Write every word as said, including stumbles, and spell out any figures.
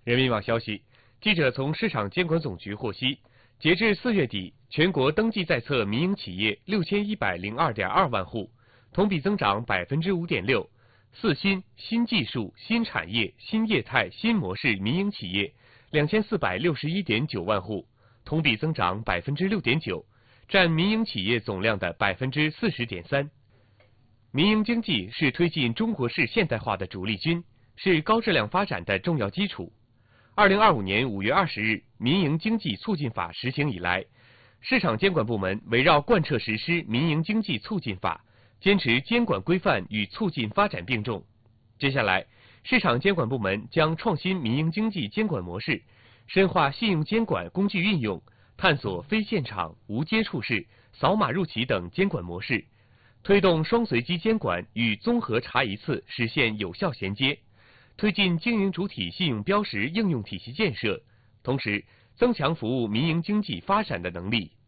人民网消息，记者从市场监管总局获悉，截至四月底，全国登记在册民营企业六千一百零二点二万户，同比增长百分之五点六。四新、新技术、新产业、新业态、新模式民营企业两千四百六十一点九万户，同比增长百分之六点九，占民营企业总量的百分之四十点三。民营经济是推进中国式现代化的主力军，是高质量发展的重要基础。二零二五年五月二十日，《民营经济促进法》实行以来，市场监管部门围绕贯彻实施《民营经济促进法》，坚持监管规范与促进发展并重。接下来，市场监管部门将创新民营经济监管模式，深化信用监管工具运用，探索非现场、无接触式、扫码入企等监管模式，推动双随机监管与综合查一次实现有效衔接，推进经营主体信用标识应用体系建设，同时增强服务民营经济发展的能力。